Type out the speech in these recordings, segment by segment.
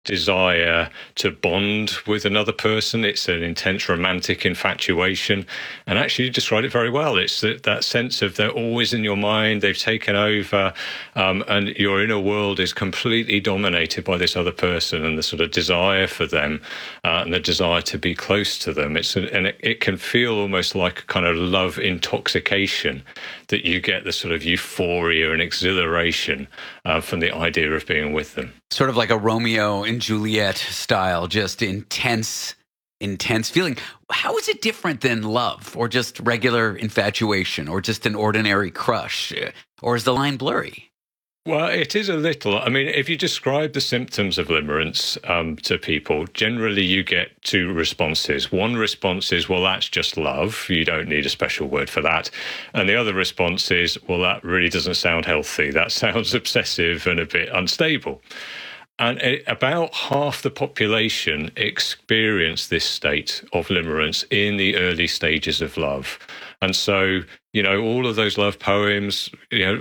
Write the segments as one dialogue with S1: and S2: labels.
S1: desire to bond with another person. It's an intense romantic infatuation. And actually, you described it very well. It's that sense of they're always in your mind, they've taken over, and your inner world is completely dominated by this other person and the sort of desire for them and the desire to be close to them. It can feel almost like a kind of love intoxication, that you get the sort of euphoria and exhilaration from the idea of being with them.
S2: Sort of like a Romeo and Juliet style, just intense feeling. How is it different than love or just regular infatuation or just an ordinary crush? Or is the line blurry?
S1: Well, it is a little. I mean, if you describe the symptoms of limerence to people, generally you get two responses. One response is, well, that's just love. You don't need a special word for that. And the other response is, well, that really doesn't sound healthy. That sounds obsessive and a bit unstable. And about half the population experience this state of limerence in the early stages of love. And so, all of those love poems,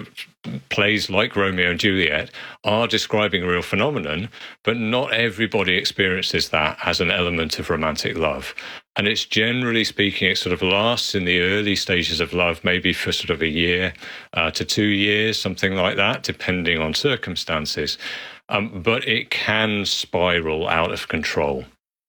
S1: plays like Romeo and Juliet are describing a real phenomenon, but not everybody experiences that as an element of romantic love. And it's generally speaking, it sort of lasts in the early stages of love, maybe for sort of a year to 2 years, something like that, depending on circumstances. But it can spiral out of control.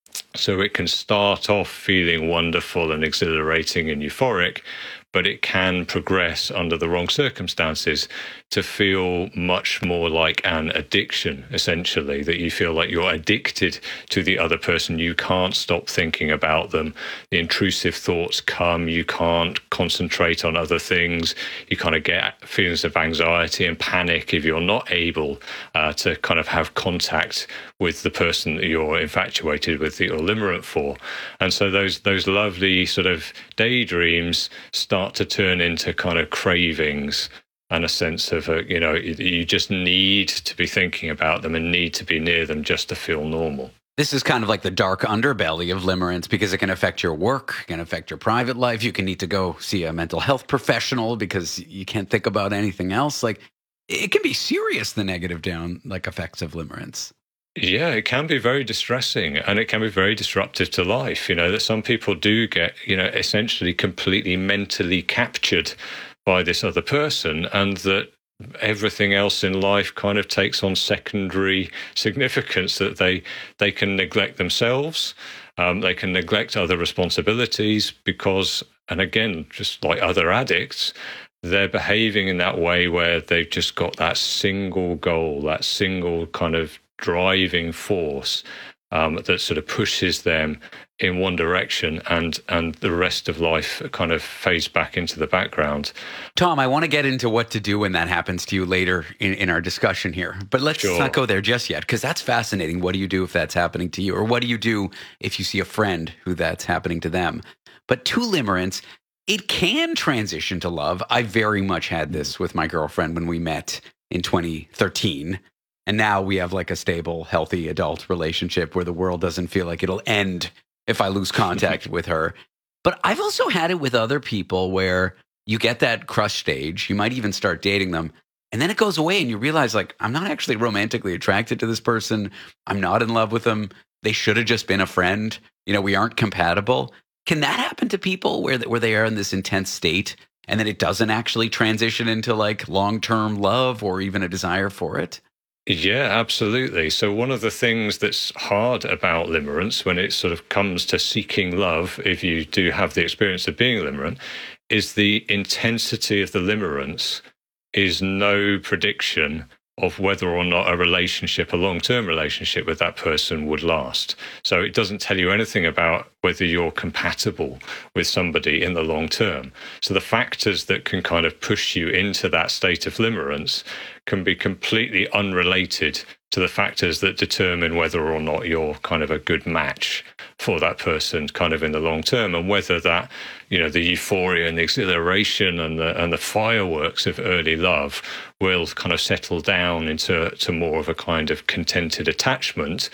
S1: So it can start off feeling wonderful and exhilarating and euphoric, but it can progress under the wrong circumstances to feel much more like an addiction, essentially, that you feel like you're addicted to the other person. You can't stop thinking about them. The intrusive thoughts come. You can't concentrate on other things. You kind of get feelings of anxiety and panic if you're not able to kind of have contact with the person that you're infatuated with, that you're limerent for. And so those lovely sort of daydreams start to turn into kind of cravings and a sense of, you just need to be thinking about them and need to be near them just to feel normal.
S2: This is kind of like the dark underbelly of limerence because it can affect your work, it can affect your private life. You can need to go see a mental health professional because you can't think about anything else. Like, it can be serious, the negative effects of limerence.
S1: Yeah, it can be very distressing and it can be very disruptive to life. That some people do get, essentially completely mentally captured by this other person, and that everything else in life kind of takes on secondary significance, that they can neglect themselves, they can neglect other responsibilities because, and again, just like other addicts, they're behaving in that way where they've just got that single goal, that single kind of driving force that sort of pushes them in one direction, and the rest of life kind of fades back into the background.
S2: Tom, I want to get into what to do when that happens to you later in our discussion here. But let's not go there just yet, because that's fascinating. What do you do if that's happening to you? Or what do you do if you see a friend who that's happening to them? But to limerence, it can transition to love. I very much had this with my girlfriend when we met in 2013. And now we have like a stable, healthy adult relationship where the world doesn't feel like it'll end if I lose contact with her. But I've also had it with other people where you get that crush stage. You might even start dating them. And then it goes away and you realize, like, I'm not actually romantically attracted to this person. I'm not in love with them. They should have just been a friend. We aren't compatible. Can that happen to people where they are in this intense state and then it doesn't actually transition into like long-term love or even a desire for it?
S1: Yeah, absolutely. So one of the things that's hard about limerence when it sort of comes to seeking love, if you do have the experience of being limerent, is the intensity of the limerence is no prediction of whether or not a relationship, a long-term relationship with that person would last. So it doesn't tell you anything about whether you're compatible with somebody in the long term. So the factors that can kind of push you into that state of limerence can be completely unrelated to the factors that determine whether or not you're kind of a good match for that person kind of in the long term, and whether that, the euphoria and the exhilaration and the fireworks of early love will kind of settle down into more of a kind of contented attachment,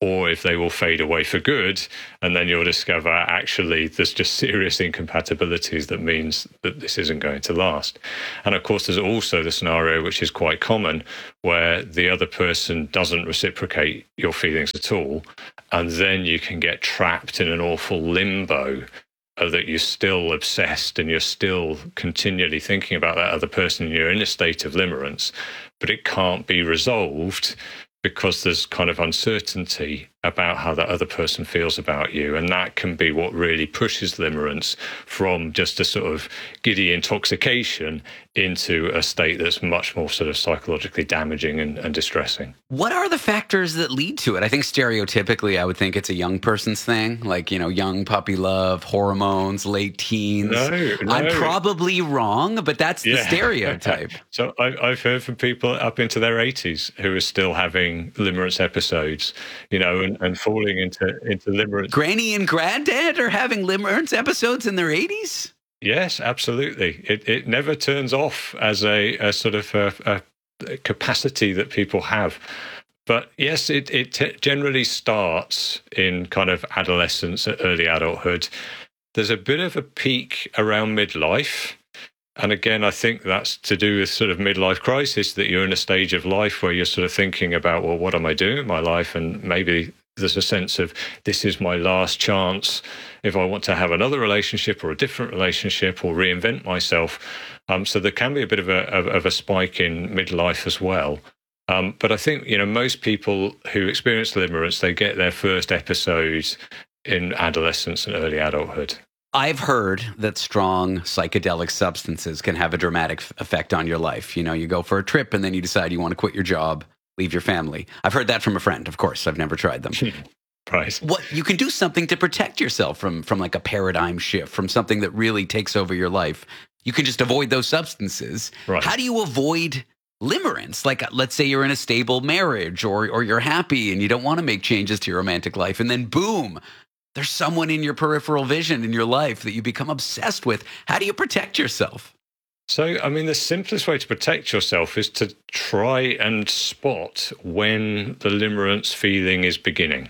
S1: or if they will fade away for good, and then you'll discover actually there's just serious incompatibilities that means that this isn't going to last. And of course, there's also the scenario, which is quite common, where the other person doesn't reciprocate your feelings at all, and then you can get trapped in an awful limbo that you're still obsessed and you're still continually thinking about that other person, and you're in a state of limerence, but it can't be resolved because there's kind of uncertainty about how that other person feels about you. And that can be what really pushes limerence from just a sort of giddy intoxication into a state that's much more sort of psychologically damaging and distressing.
S2: What are the factors that lead to it? I think stereotypically, I would think it's a young person's thing, like, young puppy love, hormones, late teens.
S1: No.
S2: I'm probably wrong, but that's the stereotype.
S1: So I've heard from people up into their 80s who are still having limerence episodes, and falling into limerence.
S2: Granny and granddad are having limerence episodes in their 80s?
S1: Yes, absolutely. It never turns off as a sort of a capacity that people have. But yes, it generally starts in kind of adolescence, early adulthood. There's a bit of a peak around midlife. And again, I think that's to do with sort of midlife crisis, that you're in a stage of life where you're sort of thinking about, well, what am I doing in my life? And maybe there's a sense of, this is my last chance if I want to have another relationship or a different relationship or reinvent myself. So there can be a bit of a spike in midlife as well. But I think, most people who experience limerence, they get their first episodes in adolescence and early adulthood.
S2: I've heard that strong psychedelic substances can have a dramatic effect on your life. You go for a trip and then you decide you want to quit your job, leave your family. I've heard that from a friend. Of course, I've never tried them.
S1: Right.
S2: What you can do something to protect yourself from like a paradigm shift, from something that really takes over your life. You can just avoid those substances.
S1: Right.
S2: How do you avoid limerence? Like, let's say you're in a stable marriage or you're happy and you don't want to make changes to your romantic life, and then boom, there's someone in your peripheral vision in your life that you become obsessed with. How do you protect yourself?
S1: So, the simplest way to protect yourself is to try and spot when the limerence feeling is beginning.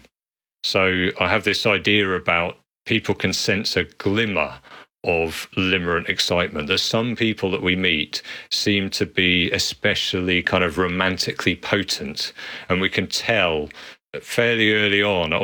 S1: So I have this idea about people can sense a glimmer of limerent excitement. There's some people that we meet seem to be especially kind of romantically potent, and we can tell fairly early on,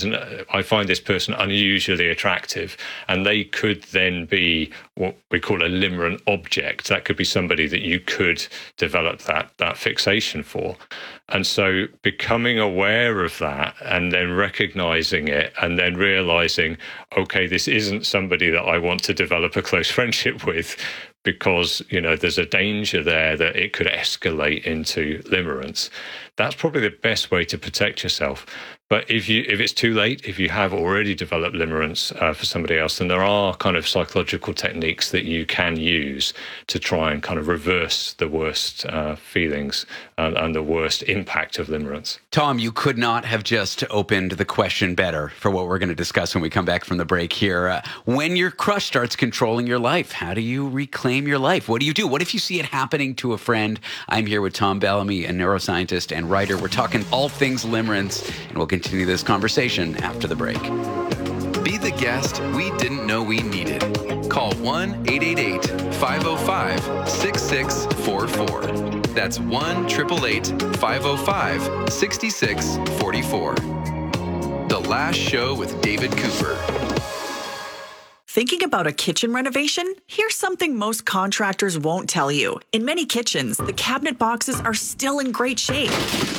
S1: I find this person unusually attractive, and they could then be what we call a limerent object. That could be somebody that you could develop that fixation for. And so becoming aware of that and then recognizing it and then realizing, okay, this isn't somebody that I want to develop a close friendship with, because, there's a danger there that it could escalate into limerence. That's probably the best way to protect yourself. But if it's too late, if you have already developed limerence for somebody else, then there are kind of psychological techniques that you can use to try and kind of reverse the worst feelings and the worst impact of limerence.
S2: Tom, you could not have just opened the question better for what we're going to discuss when we come back from the break here. When your crush starts controlling your life, how do you reclaim your life? What do you do? What if you see it happening to a friend? I'm here with Tom Bellamy, a neuroscientist and writer. We're talking all things limerence, and we'll continue this conversation after the break.
S3: Be the guest we didn't know we needed. Call 1-888-505-6644. That's 1-888-505-6644. The Last Show with David Cooper.
S4: Thinking about a kitchen renovation? Here's something most contractors won't tell you. In many kitchens, the cabinet boxes are still in great shape.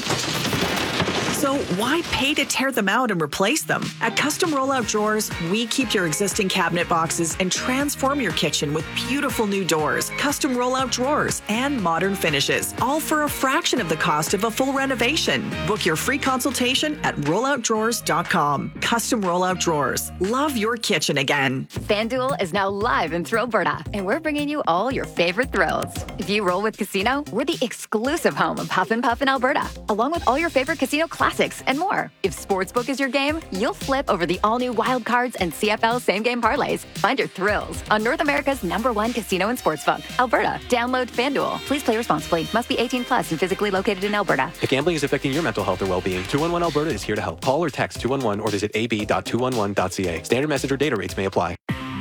S4: So why pay to tear them out and replace them? At Custom Rollout Drawers, we keep your existing cabinet boxes and transform your kitchen with beautiful new doors, custom rollout drawers, and modern finishes, all for a fraction of the cost of a full renovation. Book your free consultation at rolloutdrawers.com. Custom Rollout Drawers. Love your kitchen again.
S5: FanDuel is now live in Thrill Alberta, and we're bringing you all your favorite thrills. If you roll with Casino, we're the exclusive home of Huff and Puff in Alberta, along with all your favorite casino classics classics, and more. If Sportsbook is your game, you'll flip over the all-new Wild Cards and CFL same-game parlays. Find your thrills on North America's #1 casino and sportsbook, Alberta. Download FanDuel. Please play responsibly. Must be 18 plus and physically located in Alberta.
S6: If gambling is affecting your mental health or well-being, 211 Alberta is here to help. Call or text 211 or visit ab.211.ca. Standard message or data rates may apply.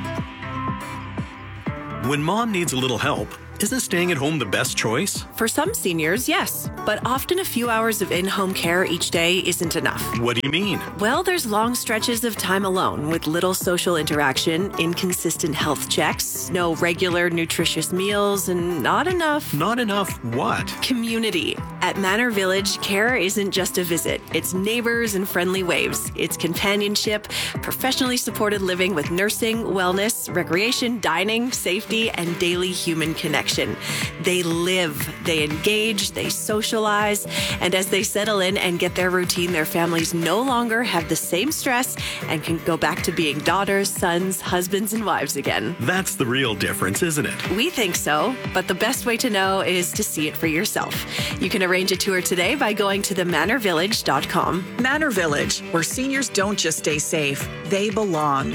S7: When mom needs a little help, isn't staying at home the best choice?
S8: For some seniors, yes. But often a few hours of in-home care each day isn't enough.
S7: What do you mean?
S8: Well, there's long stretches of time alone with little social interaction, inconsistent health checks, no regular nutritious meals, and not enough...
S7: Not enough what?
S8: Community. At Manor Village, care isn't just a visit. It's neighbors and friendly waves. It's companionship, professionally supported living with nursing, wellness, recreation, dining, safety, and daily human connection. They live, they engage, they socialize, and as they settle in and get their routine, their families no longer have the same stress and can go back to being daughters, sons, husbands, and wives again.
S7: That's the real difference, isn't it?
S8: We think so, but the best way to know is to see it for yourself. You can arrange a tour today by going to themanorvillage.com.
S4: Manor Village, where seniors don't just stay safe, they belong.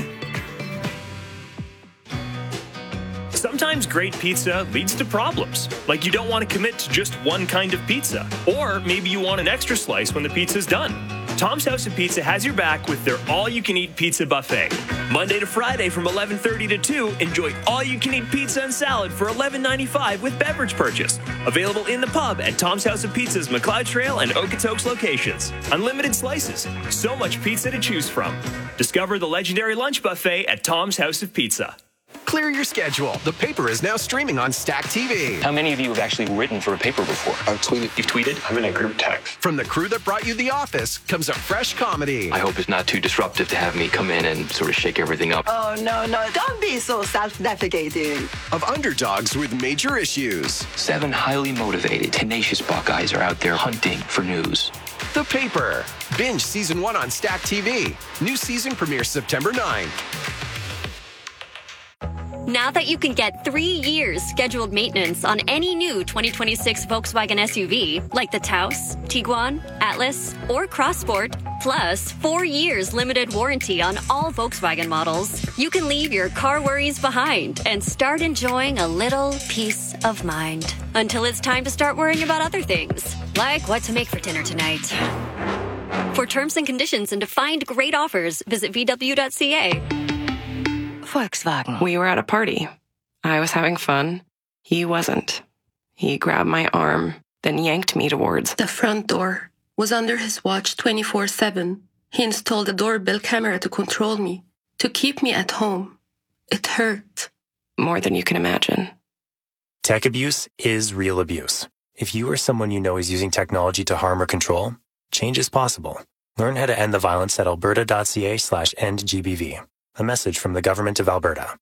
S9: Sometimes great pizza leads to problems, like you don't want to commit to just one kind of pizza, or maybe you want an extra slice when the pizza's done. Tom's House of Pizza has your back with their all-you-can-eat pizza buffet. Monday to Friday from 11:30 to 2, enjoy all-you-can-eat pizza and salad for $11.95 with beverage purchase. Available in the pub at Tom's House of Pizza's McLeod Trail and Okotoks locations. Unlimited slices, so much pizza to choose from. Discover the legendary lunch buffet at Tom's House of Pizza.
S3: Clear your schedule. The Paper is now streaming on Stack TV.
S10: How many of you have actually written for a paper before?
S11: I've tweeted.
S10: You've tweeted?
S11: I'm in a group text.
S3: From the crew that brought you The Office comes a fresh comedy.
S10: I hope it's not too disruptive to have me come in and sort of shake everything up.
S12: Oh, no. Don't be so self-deprecating.
S3: Of underdogs with major issues.
S10: 7 highly motivated, tenacious Buckeyes are out there hunting for news.
S3: The Paper. Binge Season 1 on Stack TV. New season premieres September 9th.
S13: Now that you can get 3 years scheduled maintenance on any new 2026 Volkswagen SUV, like the Taos, Tiguan, Atlas, or Crossport, plus 4 years limited warranty on all Volkswagen models, you can leave your car worries behind and start enjoying a little peace of mind. Until it's time to start worrying about other things, like what to make for dinner tonight. For terms and conditions and to find great offers, visit VW.ca.
S14: Volkswagen. We were at a party. I was having fun. He wasn't. He grabbed my arm, then yanked me towards
S15: the front door. Was under his watch 24/7. He installed a doorbell camera to control me, to keep me at home. It hurt.
S14: More than you can imagine.
S16: Tech abuse is real abuse. If you or someone you know is using technology to harm or control, change is possible. Learn how to end the violence at alberta.ca/endgbv. A message from the Government of Alberta.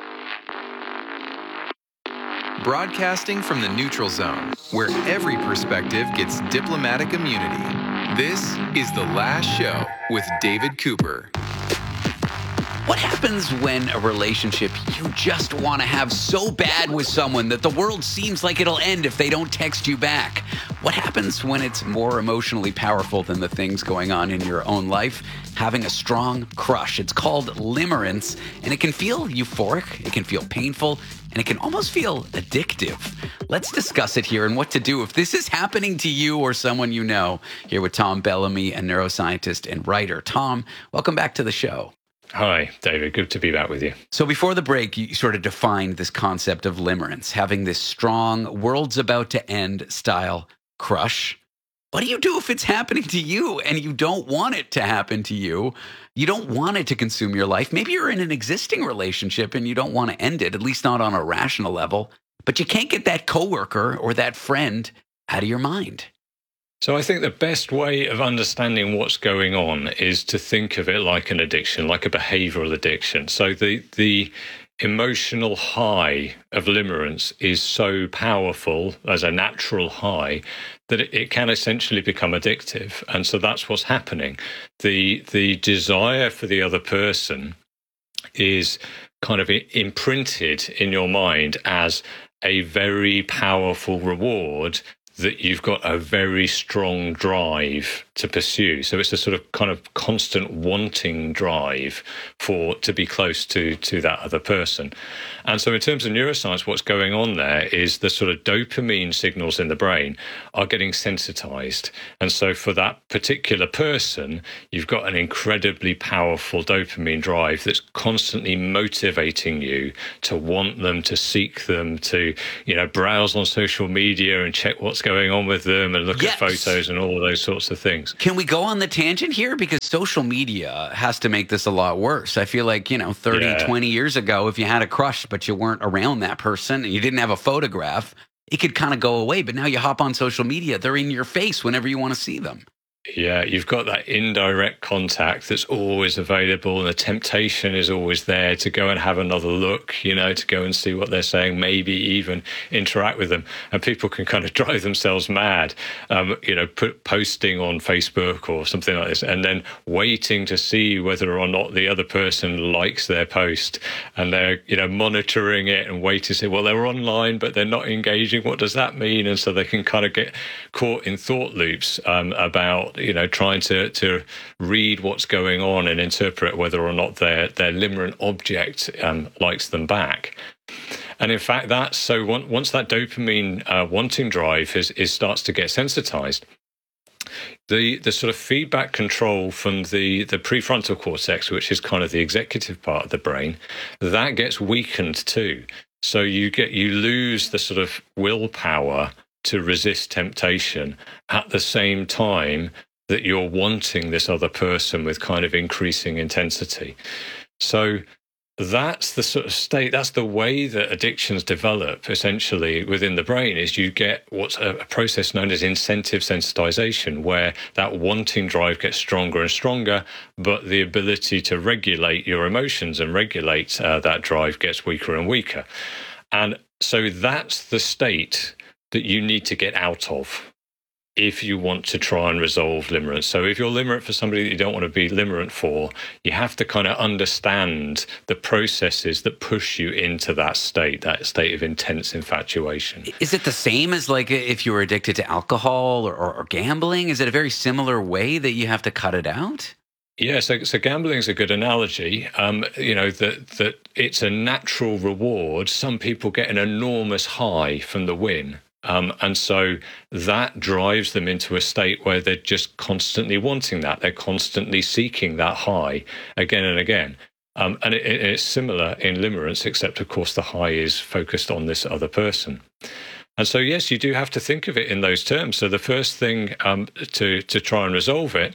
S3: Broadcasting from the neutral zone, where every perspective gets diplomatic immunity. This is The Last Show with David Cooper.
S2: What happens when a relationship you just want to have so bad with someone that the world seems like it'll end if they don't text you back? What happens when it's more emotionally powerful than the things going on in your own life? Having a strong crush. It's called limerence, and it can feel euphoric, it can feel painful, and it can almost feel addictive. Let's discuss it here and what to do if this is happening to you or someone you know. Here with Tom Bellamy, a neuroscientist and writer. Tom, welcome back to the show.
S1: Hi, David. Good to be back with you.
S2: So before the break, you sort of defined this concept of limerence, having this strong, world's about to end style crush. What do you do if it's happening to you and you don't want it to happen to you? You don't want it to consume your life. Maybe you're in an existing relationship and you don't want to end it, at least not on a rational level, but you can't get that coworker or that friend out of your mind.
S1: So I think the best way of understanding what's going on is to think of it like an addiction, like a behavioral addiction. So the emotional high of limerence is so powerful as a natural high that it can essentially become addictive. And so that's what's happening. The desire for the other person is kind of imprinted in your mind as a very powerful reward that you've got a very strong drive to pursue. So it's a sort of kind of constant wanting drive to be close to that other person. And so in terms of neuroscience, what's going on there is the sort of dopamine signals in the brain are getting sensitized. And so for that particular person, you've got an incredibly powerful dopamine drive that's constantly motivating you to want them, to seek them, to, browse on social media and check what's going on with them and look at photos and all of those sorts of things.
S2: Can we go on the tangent here? Because social media has to make this a lot worse. I feel like, 30, 20 years ago, if you had a crush, but you weren't around that person and you didn't have a photograph, it could kind of go away. But now you hop on social media, they're in your face whenever you want to see them.
S1: Yeah, you've got that indirect contact that's always available, and the temptation is always there to go and have another look, to go and see what they're saying, maybe even interact with them. And people can kind of drive themselves mad, posting on Facebook or something like this, and then waiting to see whether or not the other person likes their post. And they're, monitoring it and waiting to say, well, they're online, but they're not engaging. What does that mean? And so they can kind of get caught in thought loops about, trying to read what's going on and interpret whether or not their limerent object likes them back. And in fact, once that dopamine wanting drive starts to get sensitized, the sort of feedback control from the prefrontal cortex, which is kind of the executive part of the brain, that gets weakened too. So you lose the sort of willpower to resist temptation at the same time that you're wanting this other person with kind of increasing intensity. So that's the sort of state, that's the way that addictions develop essentially within the brain, is you get what's a process known as incentive sensitization, where that wanting drive gets stronger and stronger, but the ability to regulate your emotions and regulate that drive gets weaker and weaker. And so that's the state that you need to get out of if you want to try and resolve limerence. So if you're limerent for somebody that you don't want to be limerent for, you have to kind of understand the processes that push you into that state of intense infatuation.
S2: Is it the same as like if you were addicted to alcohol or gambling? Is it a very similar way that you have to cut it out?
S1: Yeah, so gambling is a good analogy. That it's a natural reward. Some people get an enormous high from the win. And so that drives them into a state where they're just constantly wanting that. They're constantly seeking that high again and again. And it's similar in limerence, except, of course, the high is focused on this other person. And so, yes, you do have to think of it in those terms. So the first thing to try and resolve it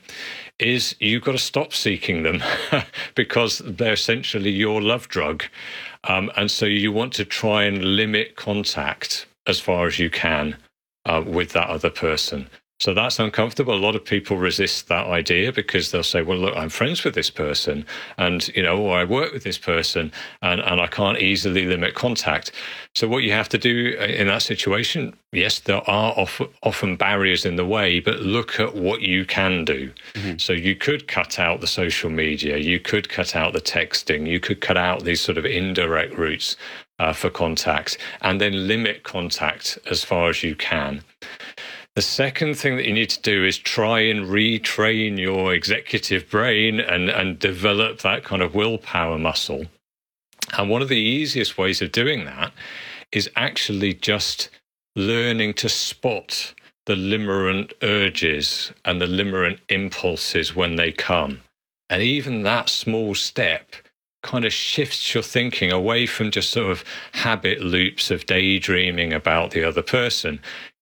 S1: is you've got to stop seeking them because they're essentially your love drug. And so you want to try and limit contact as far as you can with that other person. So that's uncomfortable. A lot of people resist that idea because they'll say, well, look, I'm friends with this person and, or I work with this person and I can't easily limit contact. So what you have to do in that situation, yes, there are often barriers in the way, but look at what you can do. Mm-hmm. So you could cut out the social media, you could cut out the texting, you could cut out these sort of indirect routes for contact and then limit contact as far as you can. The second thing that you need to do is try and retrain your executive brain and develop that kind of willpower muscle. And one of the easiest ways of doing that is actually just learning to spot the limerent urges and the limerent impulses when they come. And even that small step kind of shifts your thinking away from just sort of habit loops of daydreaming about the other person.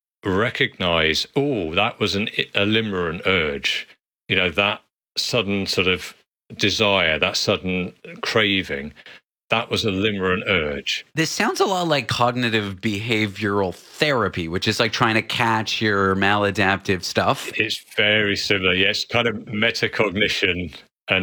S1: Recognize, that was a limerent urge, that sudden sort of desire, that sudden craving, that was a limerent urge.
S2: This sounds a lot like cognitive behavioral therapy, which is like trying to catch your maladaptive stuff.
S1: It's very similar, yes, kind of metacognition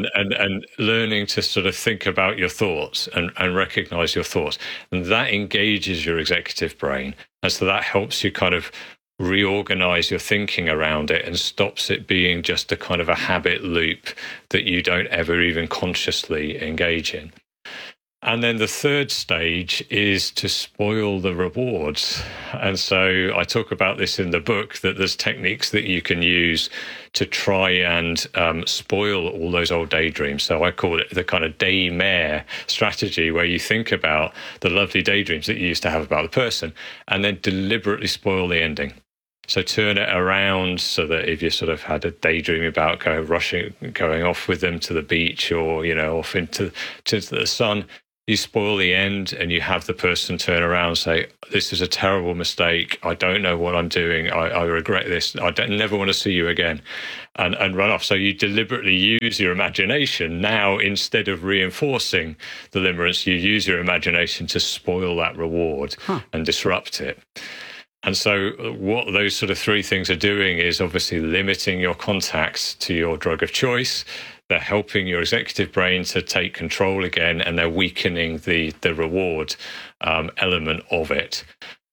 S1: and learning to sort of think about your thoughts and recognize your thoughts. And that engages your executive brain. And so that helps you kind of reorganize your thinking around it and stops it being just a kind of a habit loop that you don't ever even consciously engage in. And then the third stage is to spoil the rewards. And so I talk about this in the book, that there's techniques that you can use to try and spoil all those old daydreams. So I call it the kind of daymare strategy, where you think about the lovely daydreams that you used to have about the person and then deliberately spoil the ending. So turn it around so that if you sort of had a daydream about going off with them to the beach or, off into the sun, you spoil the end and you have the person turn around and say, this is a terrible mistake. I don't know what I'm doing. I regret this. I never want to see you again, and run off. So you deliberately use your imagination. Now, instead of reinforcing the limerence, you use your imagination to spoil that reward and disrupt it. And so what those sort of three things are doing is obviously limiting your contacts to your drug of choice. They're helping your executive brain to take control again, and they're weakening the reward element of it.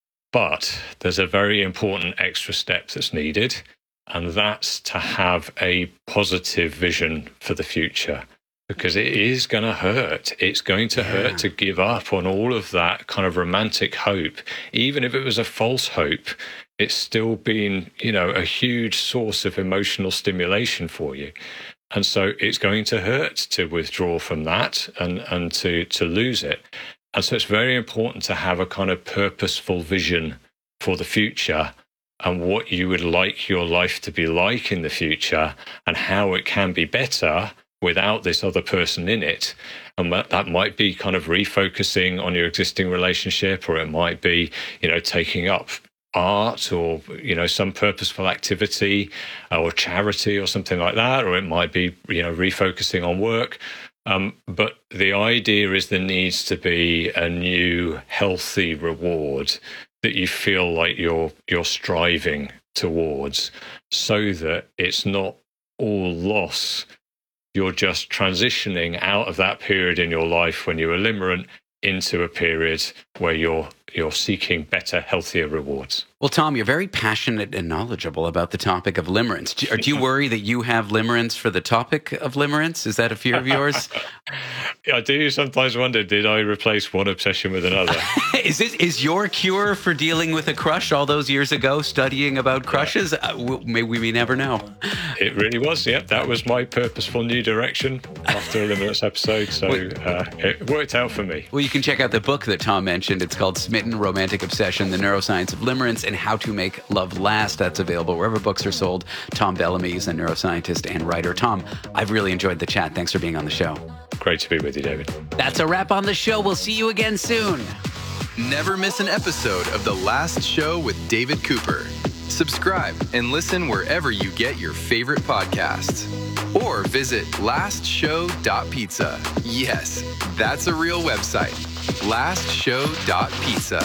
S1: But there's a very important extra step that's needed, and that's to have a positive vision for the future. Because it is going to hurt. It's going to hurt to give up on all of that kind of romantic hope. Even if it was a false hope, it's still been, a huge source of emotional stimulation for you. And so it's going to hurt to withdraw from that and to lose it. And so it's very important to have a kind of purposeful vision for the future and what you would like your life to be like in the future and how it can be better without this other person in it. And that might be kind of refocusing on your existing relationship, or it might be, taking up art or, some purposeful activity or charity or something like that, or it might be, refocusing on work. But the idea is there needs to be a new healthy reward that you feel like you're striving towards, so that it's not all loss. You're just transitioning out of that period in your life when you were limerent into a period where you're seeking better, healthier rewards.
S2: Well, Tom, you're very passionate and knowledgeable about the topic of limerence. Do you worry that you have limerence for the topic of limerence? Is that a fear of yours?
S1: I do sometimes wonder, did I replace one obsession with another?
S2: Is your cure for dealing with a crush all those years ago studying about crushes? We never know.
S1: It really was, yep. That was my purposeful new direction after a limerence episode, so it worked out for me.
S2: Well, you can check out the book that Tom mentioned. It's called Smitten Romantic Obsession, The Neuroscience of Limerence and How to Make Love Last. That's available wherever books are sold. Tom Bellamy is a neuroscientist and writer. Tom, I've really enjoyed the chat. Thanks for being on the show.
S1: Great to be with you, David.
S2: That's a wrap on the show. We'll see you again soon.
S3: Never miss an episode of The Last Show with David Cooper. Subscribe and listen wherever you get your favorite podcasts. Or visit lastshow.pizza. Yes, that's a real website. lastshow.pizza.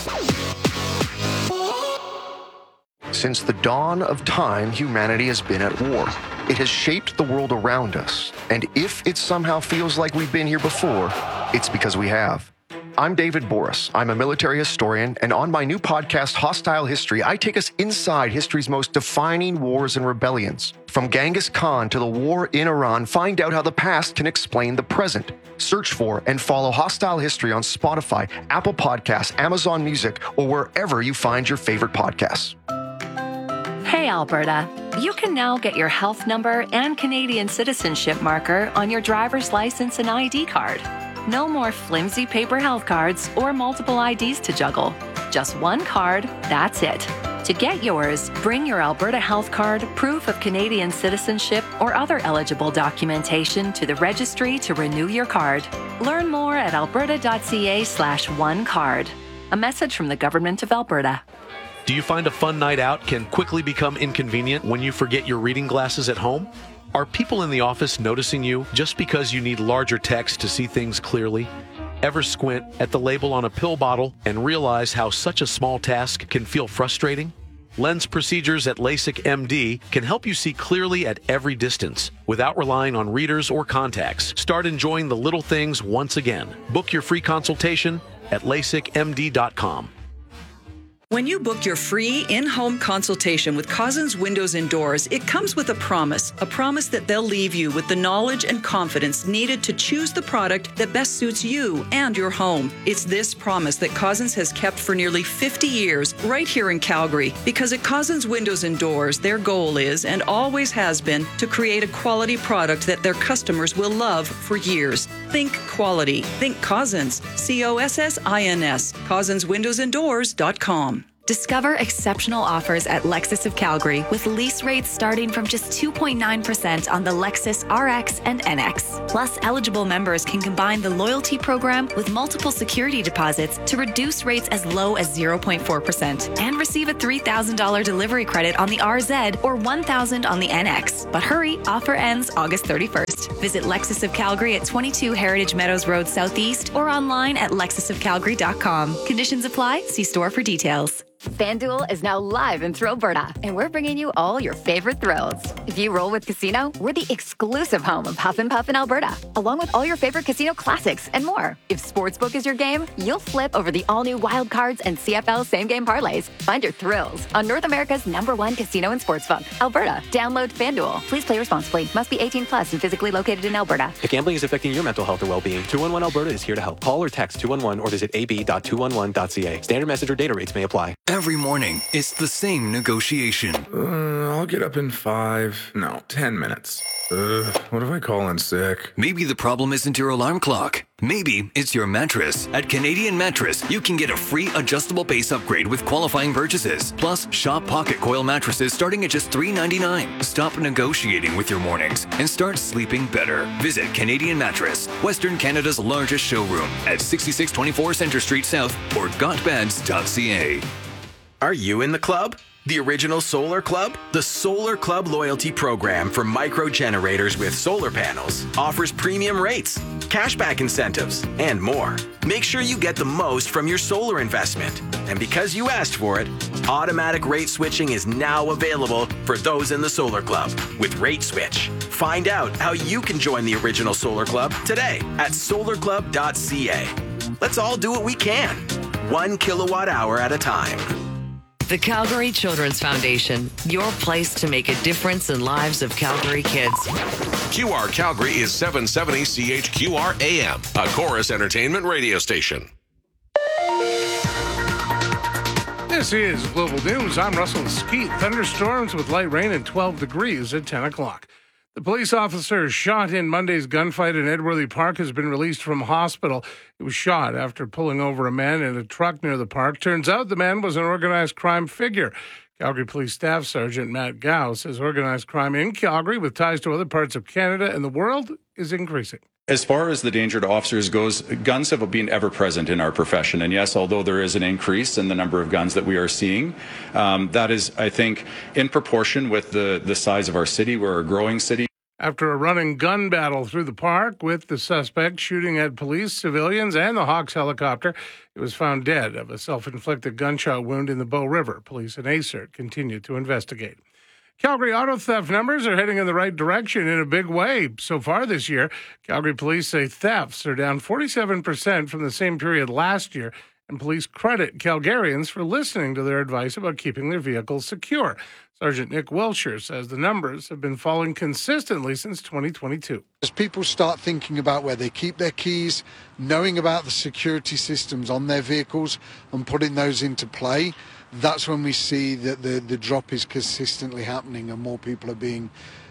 S11: Since the dawn of time, humanity has been at war. It has shaped the world around us. And if it somehow feels like we've been here before, it's because we have. I'm David Boris. I'm a military historian, and on my new podcast, Hostile History, I take us inside history's most defining wars and rebellions. From Genghis Khan to the war in Iran, find out how the past can explain the present. Search for and follow Hostile History on Spotify, Apple Podcasts, Amazon Music, or wherever you find your favorite podcasts.
S17: Hey, Alberta. You can now get your health number and Canadian citizenship marker on your driver's license and ID card. No more flimsy paper health cards or multiple IDs to juggle. Just one card, that's it. To get yours, bring your Alberta health card, proof of Canadian citizenship, or other eligible documentation to the registry to renew your card. Learn more at alberta.ca/onecard. A message from the Government of Alberta.
S18: Do you find a fun night out can quickly become inconvenient when you forget your reading glasses at home? Are people in the office noticing you just because you need larger text to see things clearly? Ever squint at the label on a pill bottle and realize how such a small task can feel frustrating? Lens procedures at LASIK MD can help you see clearly at every distance without relying on readers or contacts. Start enjoying the little things once again. Book your free consultation at LASIKMD.com.
S19: When you book your free in-home consultation with Cousins Windows and Doors, it comes with a promise that they'll leave you with the knowledge and confidence needed to choose the product that best suits you and your home. It's this promise that Cousins has kept for nearly 50 years right here in Calgary, because at Cousins Windows and Doors, their goal is and always has been to create a quality product that their customers will love for years. Think quality. Think Cousins. COSSINS. CousinsWindowsandDoors.com.
S20: Discover exceptional offers at Lexus of Calgary with lease rates starting from just 2.9% on the Lexus RX and NX. Plus, eligible members can combine the loyalty program with multiple security deposits to reduce rates as low as 0.4% and receive a $3,000 delivery credit on the RZ or $1,000 on the NX. But hurry, offer ends August 31st. Visit Lexus of Calgary at 22 Heritage Meadows Road Southeast or online at lexusofcalgary.com. Conditions apply. See store for details.
S5: FanDuel is now live in Thrillberta, and we're bringing you all your favorite thrills. If you roll with Casino, we're the exclusive home of Huff and Puff in Alberta, along with all your favorite casino classics and more. If Sportsbook is your game, you'll flip over the all-new wild cards and CFL same-game parlays. Find your thrills on North America's #1 casino and sportsbook, Alberta. Download FanDuel. Please play responsibly. Must be 18 plus and physically located in Alberta.
S6: If gambling is affecting your mental health or well-being, 211 Alberta is here to help. Call or text 211 or visit ab.211.ca. Standard message or data rates may apply.
S21: Every morning, it's the same negotiation.
S22: I'll get up in 10 minutes. What if I call in sick?
S21: Maybe the problem isn't your alarm clock. Maybe it's your mattress. At Canadian Mattress, you can get a free adjustable base upgrade with qualifying purchases. Plus, shop pocket coil mattresses starting at just $3.99. Stop negotiating with your mornings and start sleeping better. Visit Canadian Mattress, Western Canada's largest showroom at 6624 Centre Street South or gotbeds.ca.
S23: Are you in the club? The original Solar Club? The Solar Club loyalty program for micro generators with solar panels offers premium rates, cashback incentives, and more. Make sure you get the most from your solar investment. And because you asked for it, automatic rate switching is now available for those in the Solar Club with Rate Switch. Find out how you can join the original Solar Club today at solarclub.ca. Let's all do what we can, 1 kilowatt hour at a time.
S24: The Calgary Children's Foundation, your place to make a difference in lives of Calgary kids.
S25: QR Calgary is 770 CHQR AM, a Chorus Entertainment radio station.
S26: This is Global News. I'm Russell Skeet. Thunderstorms with light rain and 12 degrees at 10 o'clock. The police officer shot in Monday's gunfight in Edworthy Park has been released from hospital. He was shot after pulling over a man in a truck near the park. Turns out the man was an organized crime figure. Calgary Police Staff Sergeant Matt Gow says organized crime in Calgary with ties to other parts of Canada and the world is increasing.
S27: As far as the danger to officers goes, guns have been ever present in our profession. And yes, although there is an increase in the number of guns that we are seeing, that is, I think, in proportion with the size of our city. We're a growing city.
S26: After a running gun battle through the park with the suspect shooting at police, civilians, and the Hawks helicopter, he was found dead of a self-inflicted gunshot wound in the Bow River. Police and ACERT continue to investigate. Calgary auto theft numbers are heading in the right direction in a big way. So far this year, Calgary police say thefts are down 47% from the same period last year, and police credit Calgarians for listening to their advice about keeping their vehicles secure. Sergeant Nick Wilshire says the numbers have been falling consistently since 2022.
S28: As people start thinking about where they keep their keys, knowing about the security systems on their vehicles and putting those into play, that's when we see that the drop is consistently happening and more people are being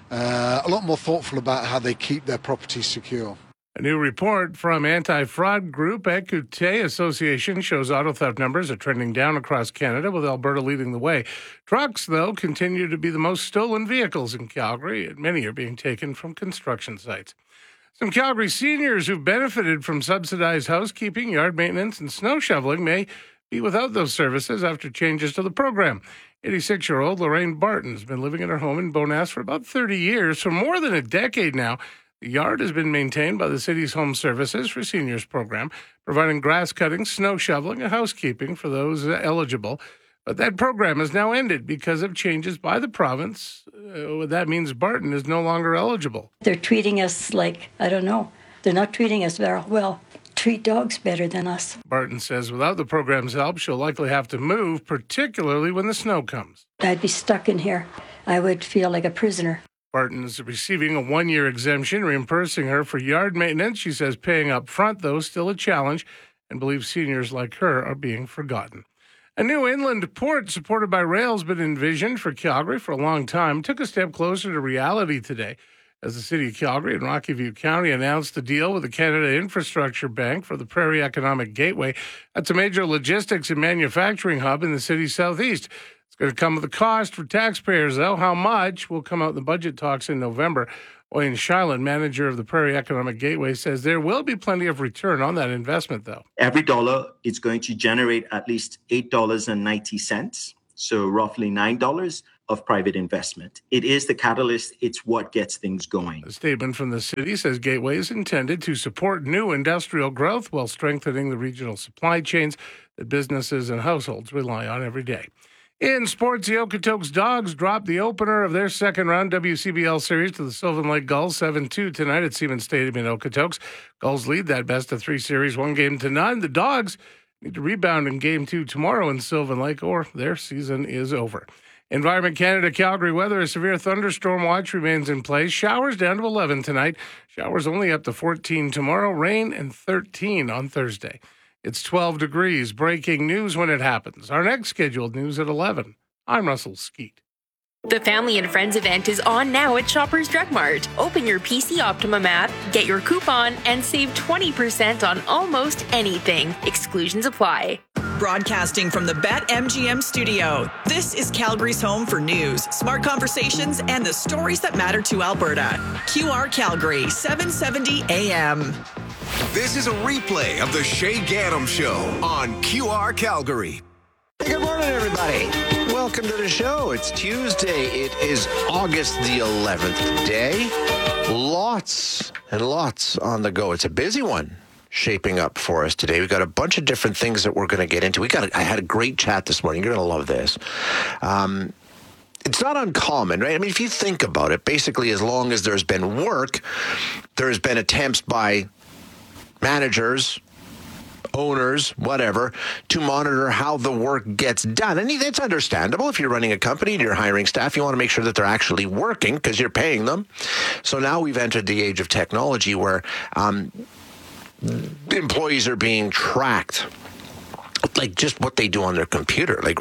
S28: a lot more thoughtful about how they keep their properties secure.
S26: A new report from anti-fraud group Écoutez Association shows auto theft numbers are trending down across Canada, with Alberta leading the way. Trucks, though, continue to be the most stolen vehicles in Calgary, and many are being taken from construction sites. Some Calgary seniors who've benefited from subsidized housekeeping, yard maintenance, and snow shoveling may be without those services after changes to the program. 86-year-old Lorraine Barton has been living in her home in Bowness for about 30 years. For more than a decade now, the yard has been maintained by the city's Home Services for Seniors program, providing grass cutting, snow shoveling, and housekeeping for those eligible. But that program has now ended because of changes by the province. That means Barton is no longer eligible.
S29: They're treating us like, I don't know, they're not treating us very well.
S4: treat dogs better than us.
S26: Barton says without the program's help, she'll likely have to move, particularly when the snow comes.
S4: I'd be stuck in here. I would feel like a prisoner.
S26: Barton is receiving a 1-year exemption, reimbursing her for yard maintenance. She says paying up front, though, still a challenge, and believes seniors like her are being forgotten. A new inland port supported by rail has been envisioned for Calgary for a long time. Took a step closer to reality today as the City of Calgary and Rocky View County announced a deal with the Canada Infrastructure Bank for the Prairie Economic Gateway. That's a major logistics and manufacturing hub in the city's southeast. It's going to come with a cost for taxpayers, though. How much will come out in the budget talks in November. Owen Shilan, manager of the Prairie Economic Gateway, says there will be plenty of return on that investment, though.
S7: Every dollar is going to generate at least $8.90, so roughly $9 of private investment. It is the catalyst. It's what gets things going.
S26: A statement from the city says Gateway is intended to support new industrial growth while strengthening the regional supply chains that businesses and households rely on every day. In sports, the Okotoks Dogs dropped the opener of their second-round WCBL series to the Sylvan Lake Gulls 7-2 tonight at Siemens Stadium in Okotoks. Gulls lead that best-of-3 series 1-0. The Dogs need to rebound in Game 2 tomorrow in Sylvan Lake, or their season is over. Environment Canada Calgary weather, a severe thunderstorm watch remains in place. Showers down to 11 tonight. Showers only up to 14 tomorrow. Rain and 13 on Thursday. It's 12 degrees. Breaking news when it happens. Our next scheduled news at 11. I'm Russell Skeet.
S8: The Family and Friends event is on now at Shoppers Drug Mart. Open your PC Optimum app, get your coupon, and save 20% on almost anything. Exclusions apply.
S19: Broadcasting from the BetMGM studio, this is Calgary's home for news, smart conversations, and the stories that matter to Alberta. QR Calgary, 770 AM.
S9: This is a replay of the Shay Gaddam Show on QR Calgary.
S10: Good morning, everybody. Welcome to the show. It's Tuesday. It is August the 11th day. Lots and lots on the go. It's a busy one shaping up for us today. We've got a bunch of different things that we're going to get into. I had a great chat this morning. You're going to love this. It's not uncommon, right? I mean, if you think about it, basically, as long as there's been work, there's been attempts by managers, owners, whatever, to monitor how the work gets done. And it's understandable. If you're running a company and you're hiring staff, you want to make sure that they're actually working because you're paying them. So now we've entered the age of technology where employees are being tracked, like just what they do on their computer. Like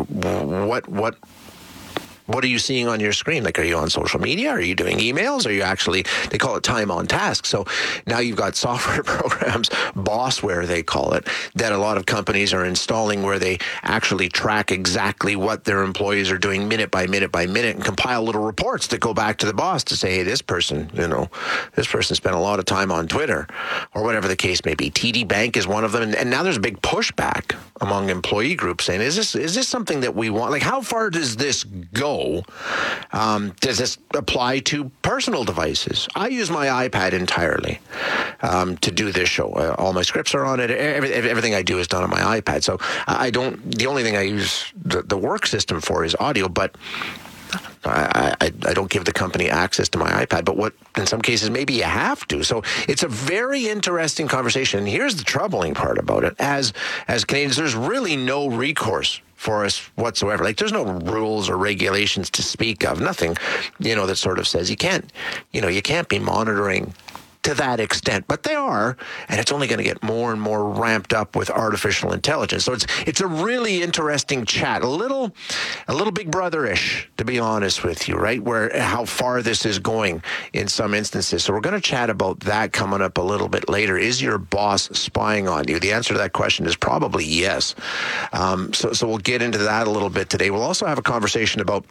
S10: what are you seeing on your screen? Like, are you on social media? Are you doing emails? Are you actually, they call it time on task. So now you've got software programs, Bossware they call it, that a lot of companies are installing where they actually track exactly what their employees are doing minute by minute by minute and compile little reports that go back to the boss to say, hey, this person spent a lot of time on Twitter or whatever the case may be. TD Bank is one of them. And now there's a big pushback among employee groups saying, is this something that we want? Like, how far does this go? Does this apply to personal devices? I use my iPad entirely to do this show. All my scripts are on it. Everything I do is done on my iPad. So the only thing I use the work system for is audio, but I don't give the company access to my iPad, but what in some cases maybe you have to. So it's a very interesting conversation. And here's the troubling part about it. As Canadians, there's really no recourse for us whatsoever. Like, there's no rules or regulations to speak of. Nothing, that sort of says you can't be monitoring to that extent, but they are, and it's only going to get more and more ramped up with artificial intelligence. So it's a really interesting chat, a little Big Brother-ish, to be honest with you, right? How far this is going in some instances. So we're going to chat about that coming up a little bit later. Is your boss spying on you? The answer to that question is probably yes. So we'll get into that a little bit today. We'll also have a conversation about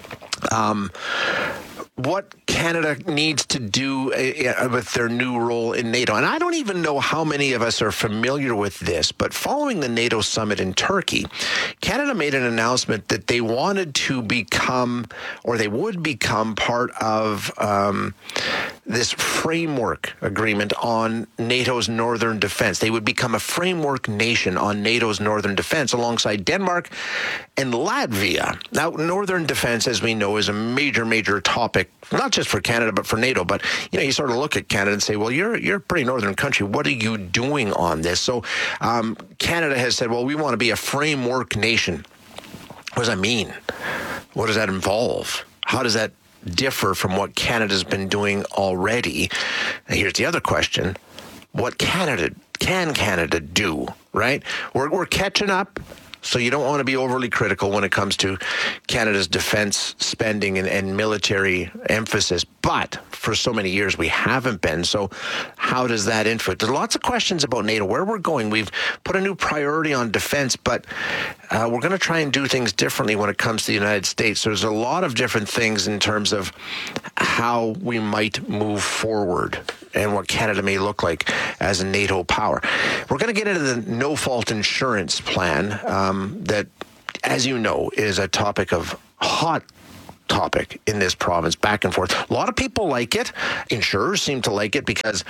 S10: what Canada needs to do with their new role in NATO. And I don't even know how many of us are familiar with this, but following the NATO summit in Turkey, Canada made an announcement that they wanted to become, or they would become part of this framework agreement on NATO's northern defense. They would become a framework nation on NATO's northern defense alongside Denmark and Latvia. Now, northern defense, as we know, is a major, major topic, not just for Canada, but for NATO. But, you sort of look at Canada and say, well, you're a pretty northern country. What are you doing on this? So Canada has said, well, we want to be a framework nation. What does that mean? What does that involve? How does that differ from what Canada's been doing already? And here's the other question. What can Canada do, right? We're catching up, so you don't want to be overly critical when it comes to Canada's defense spending and military emphasis. But for so many years, we haven't been. So how does that influence? There's lots of questions about NATO, where we're going. We've put a new priority on defense, but we're going to try and do things differently when it comes to the United States. There's a lot of different things in terms of how we might move forward and what Canada may look like as a NATO power. We're going to get into the no-fault insurance plan that, as you know, is a hot topic in this province, back and forth. A lot of people like it. Insurers seem to like it because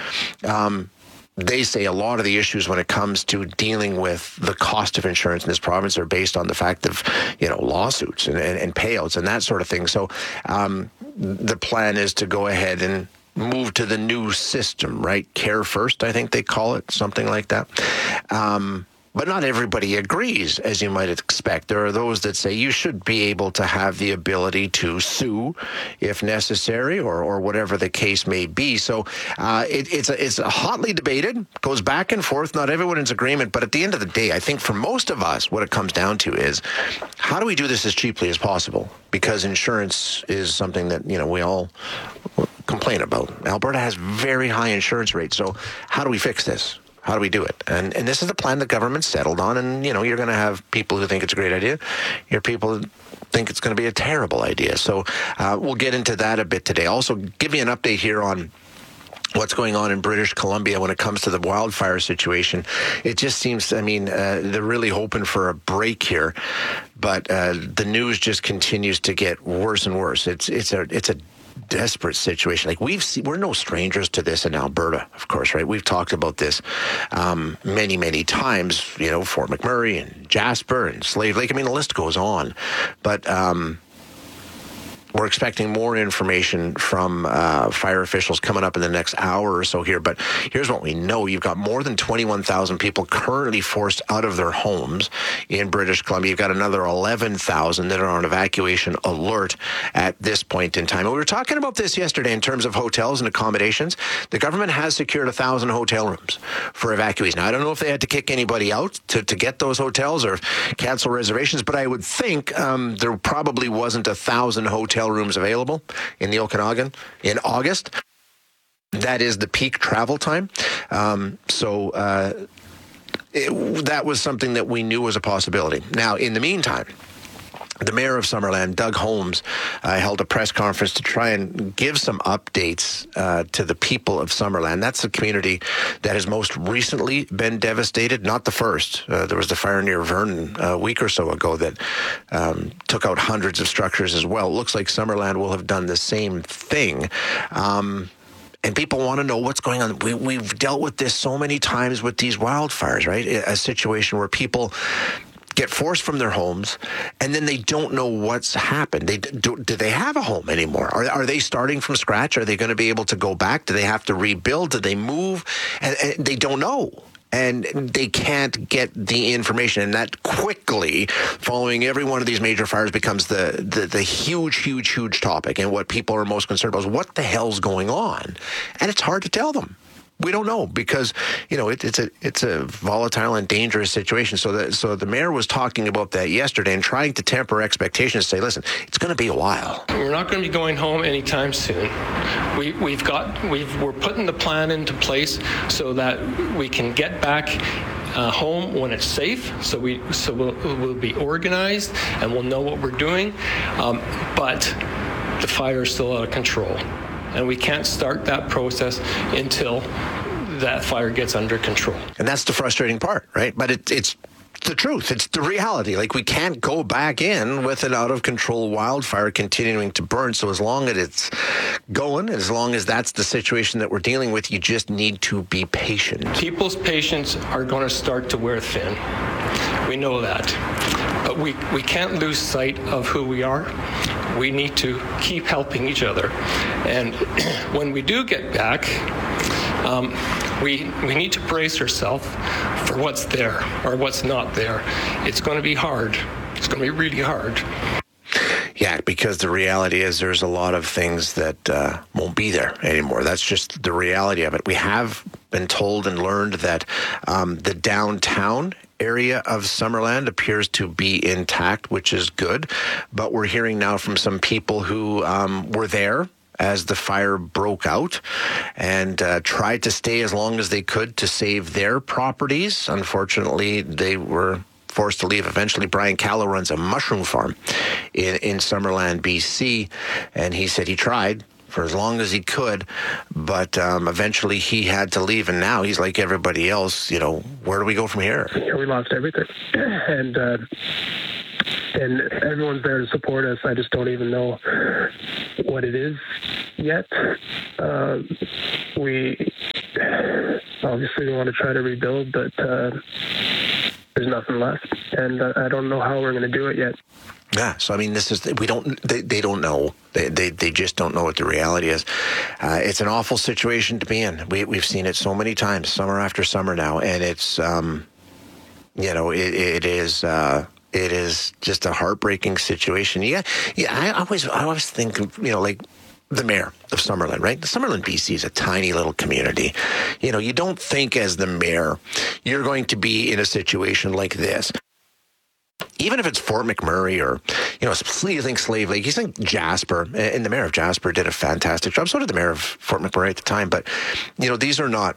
S10: they say a lot of the issues when it comes to dealing with the cost of insurance in this province are based on the fact of, lawsuits and payouts and that sort of thing. So the plan is to go ahead and move to the new system, right? Care First, I think they call it, something like that. But not everybody agrees, as you might expect. There are those that say you should be able to have the ability to sue if necessary or whatever the case may be. So it's hotly debated, goes back and forth. Not everyone is in agreement. But at the end of the day, I think for most of us, what it comes down to is how do we do this as cheaply as possible? Because insurance is something that, we all complain about. Alberta has very high insurance rates. So how do we fix this? How do we do it? And this is the plan the government settled on. And, you're going to have people who think it's a great idea. You're people who think it's going to be a terrible idea. So we'll get into that a bit today. Also, give you an update here on what's going on in British Columbia when it comes to the wildfire situation. It just seems, they're really hoping for a break here. But the news just continues to get worse and worse. It's a desperate situation. Like we're no strangers to this in Alberta, of course, right? We've talked about this many, many times, Fort McMurray and Jasper and Slave Lake. The list goes on. But we're expecting more information from fire officials coming up in the next hour or so here. But here's what we know. You've got more than 21,000 people currently forced out of their homes in British Columbia. You've got another 11,000 that are on evacuation alert at this point in time. And we were talking about this yesterday in terms of hotels and accommodations. The government has secured 1,000 hotel rooms for evacuees. Now, I don't know if they had to kick anybody out to get those hotels or cancel reservations, but I would think there probably wasn't 1,000 hotel rooms available in the Okanagan in August. That is the peak travel time. That was something that we knew was a possibility. Now, in the meantime, the mayor of Summerland, Doug Holmes, held a press conference to try and give some updates to the people of Summerland. That's the community that has most recently been devastated, not the first. There was the fire near Vernon a week or so ago that took out hundreds of structures as well. It looks like Summerland will have done the same thing. And people want to know what's going on. We've dealt with this so many times with these wildfires, right? A situation where people get forced from their homes, and then they don't know what's happened. Do they have a home anymore? Are they starting from scratch? Are they going to be able to go back? Do they have to rebuild? Do they move? And they don't know. And they can't get the information. And that quickly, following every one of these major fires, becomes the huge topic. And what people are most concerned about is what the hell's going on? And it's hard to tell them. We don't know because, it's a volatile and dangerous situation. So the mayor was talking about that yesterday and trying to temper expectations, say, listen, it's going to be a while.
S1: We're not going to be going home anytime soon. We're putting the plan into place so that we can get back home when it's safe. So we'll be organized and we'll know what we're doing. But the fire is still out of control. And we can't start that process until that fire gets under control.
S10: And that's the frustrating part, right? But it's the truth. It's the reality. Like, we can't go back in with an out-of-control wildfire continuing to burn. So as long as it's going, as long as that's the situation that we're dealing with, you just need to be patient.
S1: People's patience are going to start to wear thin. We know that. But we can't lose sight of who we are. We need to keep helping each other. And when we do get back, we need to brace ourselves for what's there or what's not there. It's going to be hard. It's going to be really hard.
S10: Yeah, because the reality is there's a lot of things that won't be there anymore. That's just the reality of it. We have been told and learned that the downtown area of Summerland appears to be intact, which is good. But we're hearing now from some people who were there as the fire broke out and tried to stay as long as they could to save their properties. Unfortunately, they were forced to leave. Eventually, Brian Callow runs a mushroom farm in Summerland, BC, and he said he tried for as long as he could, but eventually he had to leave, and now he's like everybody else. You know, where do we go from here?
S2: Yeah, we lost everything, and everyone's there to support us. I just don't even know what it is yet. We obviously want to try to rebuild, but there's nothing left, and I don't know how we're going to do it yet.
S10: Yeah, so I mean, they don't know. They just don't know what the reality is. It's an awful situation to be in. We've seen it so many times, summer after summer now, and it's it is just a heartbreaking situation. Yeah. I always think, like the mayor of Summerland, right? Summerland, BC is a tiny little community. You don't think as the mayor you're going to be in a situation like this. Even if it's Fort McMurray or, you think Slave Lake, you think Jasper, and the mayor of Jasper did a fantastic job. So did the mayor of Fort McMurray at the time. But, these are not...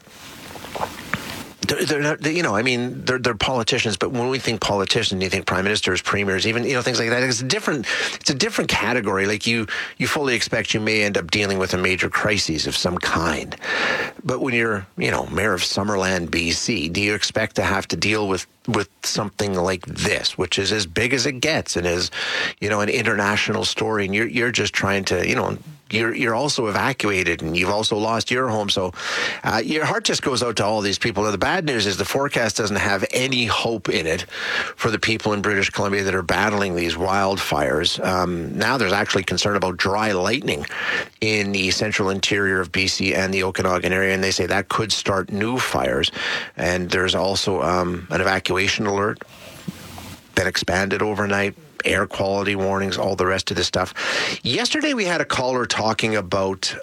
S10: They're not, they're politicians, but when we think politicians, you think prime ministers, premiers, even, things like that. It's a different category. Like you fully expect you may end up dealing with a major crisis of some kind. But when you're, mayor of Summerland, BC, do you expect to have to deal with something like this, which is as big as it gets and is, an international story, and you're just trying to, you're also evacuated and you've also lost your home. So your heart just goes out to all these people. Now, the bad news is the forecast doesn't have any hope in it for the people in British Columbia that are battling these wildfires. Now there's actually concern about dry lightning in the central interior of BC and the Okanagan area, and they say that could start new fires. And there's also an evacuation alert that expanded overnight. Air quality warnings, all the rest of this stuff. Yesterday, we had a caller talking about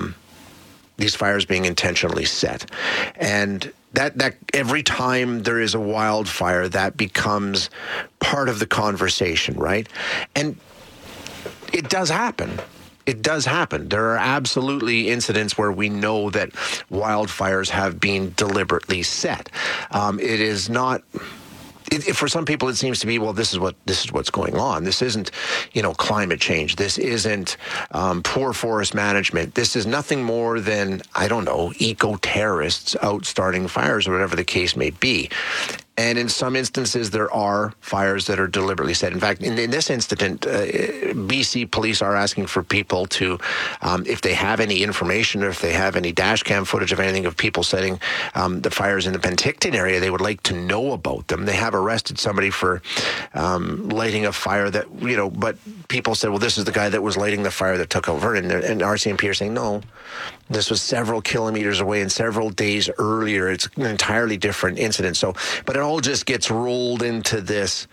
S10: these fires being intentionally set. And that every time there is a wildfire, that becomes part of the conversation, right? And it does happen. It does happen. There are absolutely incidents where we know that wildfires have been deliberately set. It is not... For some people, it seems to be, well, this is what's going on. This isn't, climate change. This isn't poor forest management. This is nothing more than, eco-terrorists out starting fires or whatever the case may be. And in some instances, there are fires that are deliberately set. In fact, in this incident, BC police are asking for people to, if they have any information or if they have any dash cam footage of anything of people setting the fires in the Penticton area, they would like to know about them. They have arrested somebody for lighting a fire that, but people said, well, this is the guy that was lighting the fire that took over. And RCMP are saying, no, this was several kilometers away and several days earlier. It's an entirely different incident. So, but it all just gets rolled into this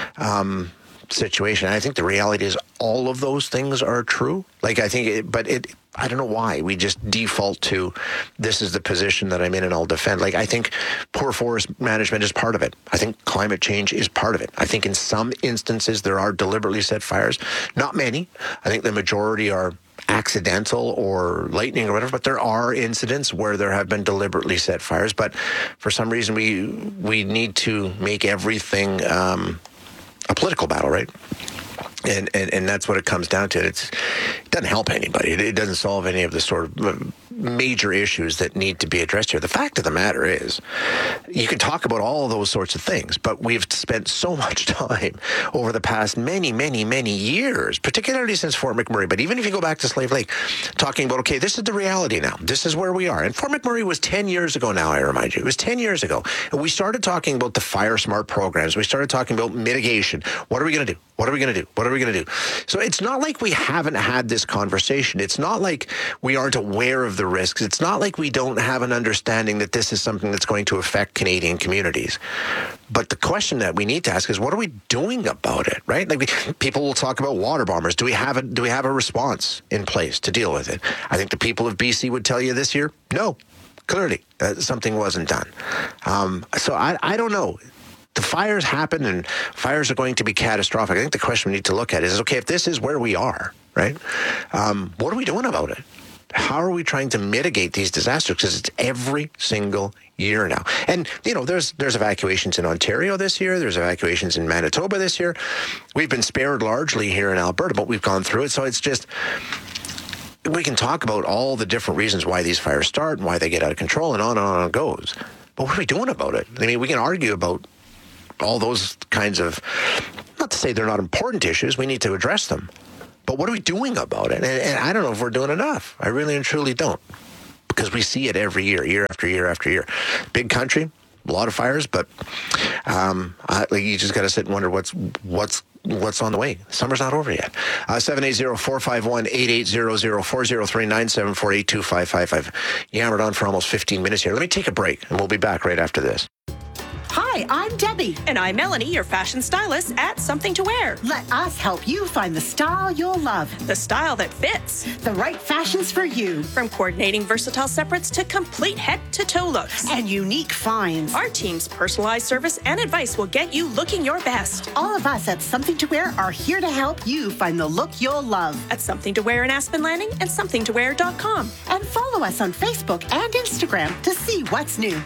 S10: situation. I think the reality is all of those things are true. I don't know why we just default to this is the position that I'm in and I'll defend. I think poor forest management is part of it. I think climate change is part of it. I think in some instances there are deliberately set fires. Not many. I think the majority are accidental or lightning or whatever, but there are incidents where there have been deliberately set fires. But for some reason, we need to make everything a political battle, right? And that's what it comes down to. It doesn't help anybody. It doesn't solve any of the sort of major issues that need to be addressed here. The fact of the matter is, you can talk about all those sorts of things, but we've spent so much time over the past many, many, many years, particularly since Fort McMurray, but even if you go back to Slave Lake, talking about, okay, this is the reality now. This is where we are. And Fort McMurray was 10 years ago now, I remind you. It was 10 years ago. And we started talking about the Fire Smart programs. We started talking about mitigation. What are we going to do? What are we going to do? What are we going to do? So it's not like we haven't had this conversation. It's not like we aren't aware of the risks. It's not like we don't have an understanding that this is something that's going to affect Canadian communities. But the question that we need to ask is, what are we doing about it, right? Like people will talk about water bombers. Do we have a response in place to deal with it? I think the people of BC would tell you this year, no, clearly something wasn't done. So I don't know. The fires happen and fires are going to be catastrophic. I think the question we need to look at is, okay, if this is where we are, right, what are we doing about it? How are we trying to mitigate these disasters? Because it's every single year now. And, you know, there's evacuations in Ontario this year. There's evacuations in Manitoba this year. We've been spared largely here in Alberta, but we've gone through it. So it's just, we can talk about all the different reasons why these fires start and why they get out of control and on it goes. But what are we doing about it? I mean, we can argue about all those kinds of, not to say they're not important issues, we need to address them. But what are we doing about it? And I don't know if we're doing enough. I really and truly don't. Because we see it every year, year after year after year. Big country, a lot of fires, but you just got to sit and wonder what's on the way. Summer's not over yet. 780-451-8800, 403-974-8255. Yammered on for almost 15 minutes here. Let me take a break, and we'll be back right after this.
S3: Hi, I'm Debbie.
S11: And I'm Melanie, your fashion stylist at Something to Wear.
S3: Let us help you find the style you'll love.
S11: The style that fits.
S3: The right fashions for you.
S11: From coordinating versatile separates to complete head-to-toe looks.
S3: And unique finds.
S11: Our team's personalized service and advice will get you looking your best.
S3: All of us at Something to Wear are here to help you find the look you'll love.
S11: At Something to Wear in Aspen Landing and somethingtowear.com.
S3: And follow us on Facebook and Instagram to see what's new.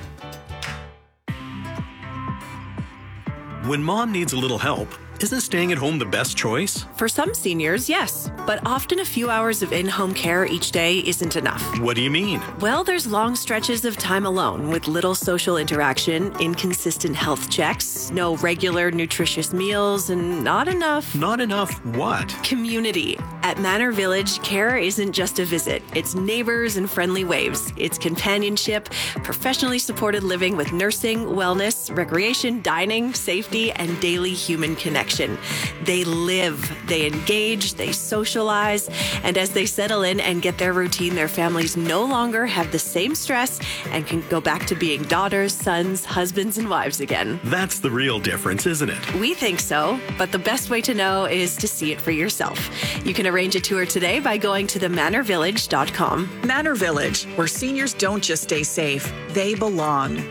S12: When mom needs a little help, isn't staying at home the best choice?
S8: For some seniors, yes, but often a few hours of in-home care each day isn't enough.
S12: What do you mean?
S8: Well, there's long stretches of time alone with little social interaction, inconsistent health checks, no regular nutritious meals, and not enough...
S12: Not enough what?
S8: Community. At Manor Village, care isn't just a visit. It's neighbors and friendly waves. It's companionship, professionally supported living with nursing, wellness, recreation, dining, safety, and daily human connection. They live, they engage, they socialize, and as they settle in and get their routine, their families no longer have the same stress and can go back to being daughters, sons, husbands, and wives again.
S12: That's the real difference, isn't it?
S8: We think so, but the best way to know is to see it for yourself. You can arrange a tour today by going to themanorvillage.com.
S19: Manor Village, where seniors don't just stay safe, they belong.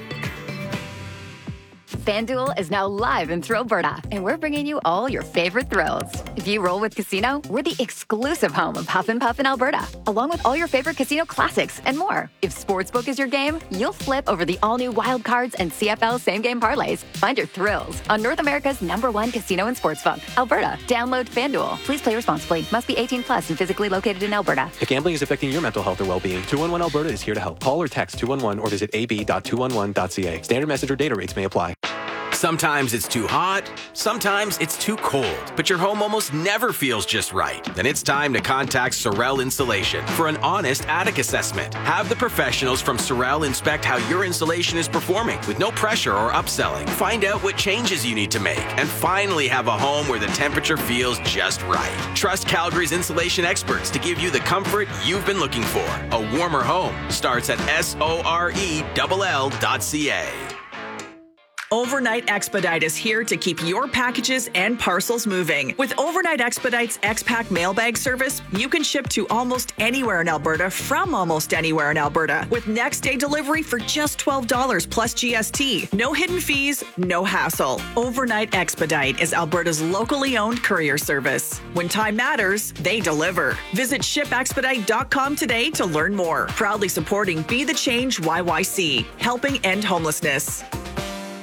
S5: FanDuel is now live in Thrillberta, and we're bringing you all your favorite thrills. If you roll with Casino, we're the exclusive home of Huff and Puff in Alberta, along with all your favorite casino classics and more. If Sportsbook is your game, you'll flip over the all-new wild cards and CFL same-game parlays. Find your thrills on North America's #1 casino and sportsbook, Alberta. Download FanDuel. Please play responsibly. Must be 18 plus and physically located in Alberta.
S6: If gambling is affecting your mental health or well-being, 211 Alberta is here to help. Call or text 211 or visit ab.211.ca. Standard message or data rates may apply.
S23: Sometimes it's too hot, sometimes it's too cold, but your home almost never feels just right. Then it's time to contact Sorel Insulation for an honest attic assessment. Have the professionals from Sorel inspect how your insulation is performing with no pressure or upselling. Find out what changes you need to make and finally have a home where the temperature feels just right. Trust Calgary's insulation experts to give you the comfort you've been looking for. A warmer home starts at sorell.ca.
S19: Overnight Expedite is here to keep your packages and parcels moving. With Overnight Expedite's X-Pack mailbag service, you can ship to almost anywhere in Alberta from almost anywhere in Alberta with next day delivery for just $12 plus GST. No hidden fees, no hassle. Overnight Expedite is Alberta's locally owned courier service. When time matters, they deliver. Visit shipexpedite.com today to learn more. Proudly supporting Be the Change YYC, helping end homelessness.